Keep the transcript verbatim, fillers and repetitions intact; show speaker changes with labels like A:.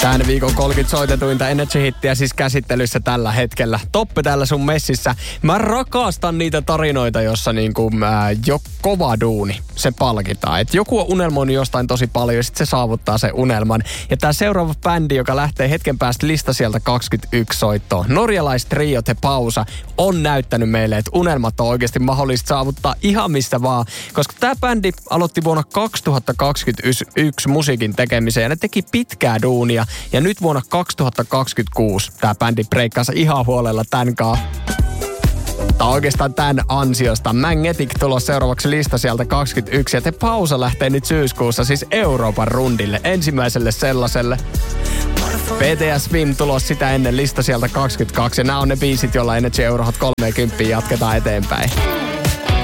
A: Tämän viikon kolmekymmentä soitetuinta Energy-hittiä siis käsittelyssä tällä hetkellä. Toppe täällä sun messissä. Mä rakastan niitä tarinoita, jossa niinku, ää, jo kova duuni, se palkitaan. Et joku on unelmoinut jostain tosi paljon ja sit se saavuttaa sen unelman. Ja tää seuraava bändi, joka lähtee hetken päästä lista sieltä kaksikymmentäyksi soittoon. Norjalais-trio The Pausa on näyttänyt meille, että unelmat on oikeasti mahdollista saavuttaa ihan mistä vaan. Koska tää bändi aloitti vuonna kaksituhattakaksikymmentäyksi musiikin tekemiseen ja ne teki pitkää duunia. Ja nyt vuonna kaksituhattakaksikymmentäkuusi tää bändi breikkasi ihan huolella tän kaa. Tai oikeastaan tämän ansiosta. Magnetic tulos seuraavaksi lista sieltä kaksikymmentäyksi ja The Pausa lähtee nyt syyskuussa siis Euroopan rundille, ensimmäiselle sellaiselle. B T S Swim tulos sitä ennen lista sieltä kaksikymmentäkaksi ja nämä on ne biisit, joilla Energy Eurohot kolmekymmentä jatketaan eteenpäin.